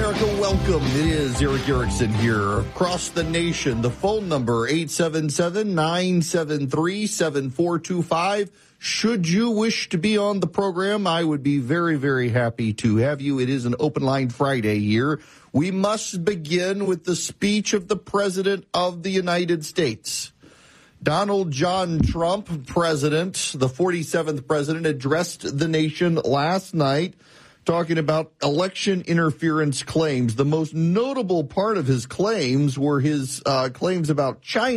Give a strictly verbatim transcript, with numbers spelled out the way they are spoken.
America, welcome. It is Erick Erickson here across the nation. The phone number, eight seven seven, nine seven three, seven four two five. Should you wish to be on the program, I would be very, very happy to have you. It is an open line Friday here. We must begin with the speech of the President of the United States. Donald John Trump, President, the forty-seventh President, addressed the nation last night, talking about election interference claims. The most notable part of his claims were his uh, claims about China.